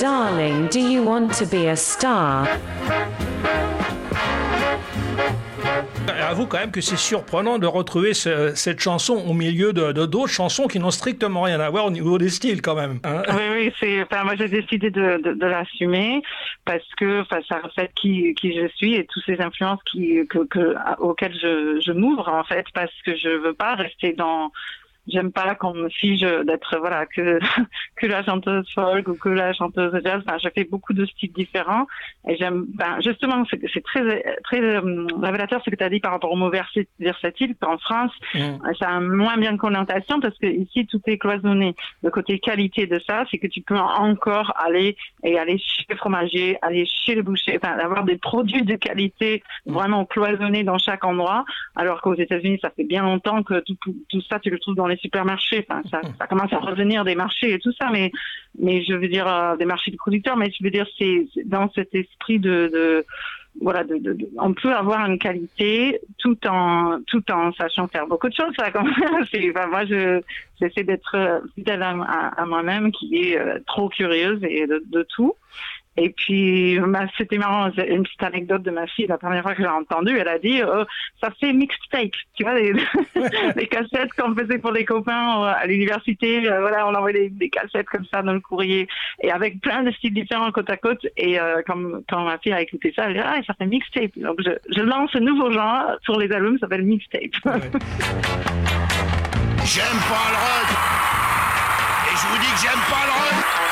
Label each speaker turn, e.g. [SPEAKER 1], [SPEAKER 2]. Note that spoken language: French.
[SPEAKER 1] darling, do you want to be a star?
[SPEAKER 2] Avoue quand même que c'est surprenant de retrouver cette chanson au milieu de d'autres chansons qui n'ont strictement rien à voir au niveau des styles quand même. Hein.
[SPEAKER 3] Oui, moi j'ai décidé de l'assumer parce que ça reflète qui je suis et toutes ces influences auxquelles je m'ouvre en fait, parce que je veux pas rester j'aime pas qu'on me fige d'être que la chanteuse folk ou que la chanteuse jazz. Enfin, je fais beaucoup de styles différents et justement c'est très très révélateur ce que tu as dit par rapport au mot versatile. En France, ça a moins bien de connotation parce que ici tout est cloisonné. Le côté qualité de ça, c'est que tu peux encore aller chez le fromager, aller chez le boucher, avoir des produits de qualité vraiment cloisonnés dans chaque endroit. Alors qu'aux États-Unis, ça fait bien longtemps que tout ça tu le trouves dans les supermarchés. Ça commence à revenir des marchés et tout ça, mais je veux dire des marchés de producteurs, mais je veux dire c'est dans cet esprit on peut avoir une qualité tout en sachant faire beaucoup de choses. Ça, moi j'essaie d'être fidèle à moi-même, qui est trop curieuse et de tout. Et puis, c'était marrant, une petite anecdote de ma fille, la première fois que j'ai entendu, elle a dit, ça fait mixtape. Tu vois, les cassettes qu'on faisait pour les copains à l'université, on envoyait des cassettes comme ça dans le courrier, et avec plein de styles différents côte à côte, et quand ma fille a écouté ça, elle dit, ça fait mixtape. Donc, je lance un nouveau genre sur les albums, ça s'appelle mixtape.
[SPEAKER 4] Ouais. J'aime pas le rock. Et je vous dis que j'aime pas le rock.